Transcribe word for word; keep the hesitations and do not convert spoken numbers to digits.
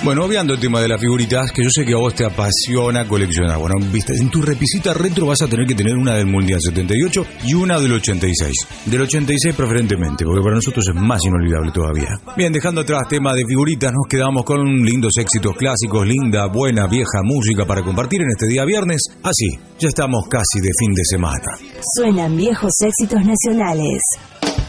Bueno, obviando el tema de las figuritas, que yo sé que a vos te apasiona coleccionar. Bueno, viste, en tu repisita retro vas a tener que tener una del Mundial setenta y ocho y una del ochenta y seis. Del ochenta y seis preferentemente, porque para nosotros es más inolvidable todavía. Bien, dejando atrás tema de figuritas, nos quedamos con lindos éxitos clásicos, linda, buena, vieja música para compartir en este día viernes. Así, ya estamos casi de fin de semana. Suenan viejos éxitos nacionales.